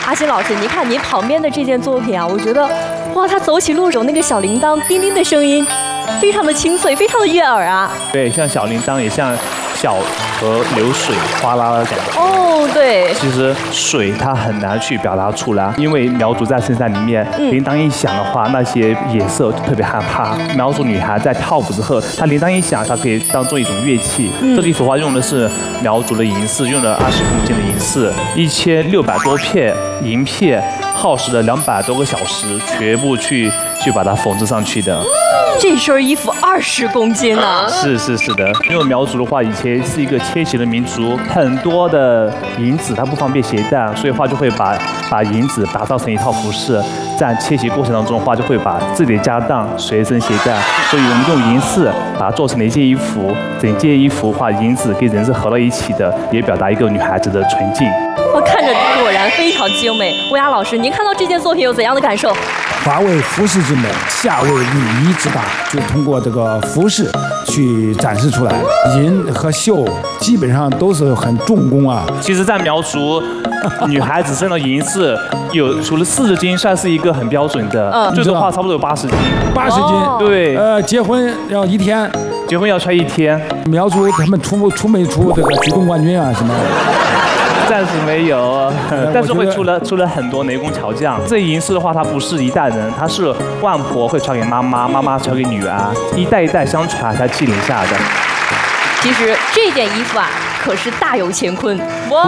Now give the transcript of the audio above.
阿星老师，您看您旁边的这件作品啊，我觉得，哇，他走起路手那个小铃铛叮叮的声音，非常的清脆，非常的悦耳啊。 对，像小铃铛，也像小河流水哗啦的感觉。 哦，对。 其实水它很难去表达出来，因为苗族在深山里面，铃铛一响的话，那些野兽特别害怕。苗族女孩在跳舞之后，她铃铛一响，它可以当做一种乐器。这一幅画用的是苗族的银饰，用了20公斤的银饰，1600多片银片，耗时了200多个小时，全部去把它缝制上去的。 这身衣服20公斤呢？ 是的，因为苗族的话，以前是一个迁徙的民族，很多的银子它不方便携带，所以话就会把银子打造成一套服饰，在迁徙过程当中的话，就会把自己的家当随身携带，所以我们用银饰把它做成了一件衣服，整件衣服的话，银子跟人是合到一起的，也表达一个女孩子的纯净。 我看着果然非常精美。乌鸦老师，您看到这件作品有怎样的感受？ 华为服饰之美，夏为礼仪之大，就通过这个服饰去展示出来。银和绣基本上都是很重工啊。 其实，在苗族，女孩子身的银饰除了40斤算是一个很标准的，最多的话差不多有80斤。 80斤， 对。 结婚要1天， 结婚要穿1天。 苗族他们出没出这个举重冠军啊什么？ 暂时没有，但是会出了很多雷工巧匠。这银饰的话，它不是一代人，它是外婆会传给妈妈，妈妈传给女儿，一代一代相传才积累下的。 其实这件衣服啊，可是大有乾坤哇！